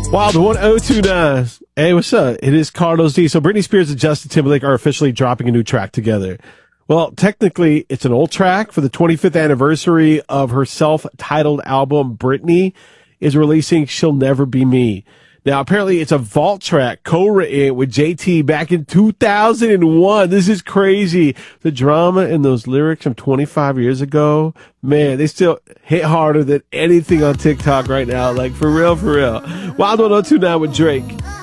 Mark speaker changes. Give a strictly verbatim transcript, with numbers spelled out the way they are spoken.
Speaker 1: Wild one oh two nine. Hey, what's up? It is Carlos D. So Britney Spears and Justin Timberlake are officially dropping a new track together. Well, technically, it's an old track for the twenty-fifth anniversary of her self-titled album. Britney is releasing She'll Never Be Me. Now, apparently, it's a vault track co-written with J T back in two thousand one. This is crazy. The drama in those lyrics from twenty-five years ago, man, they still hit harder than anything on TikTok right now. Like, for real, for real. Wild one oh two nine with Drake.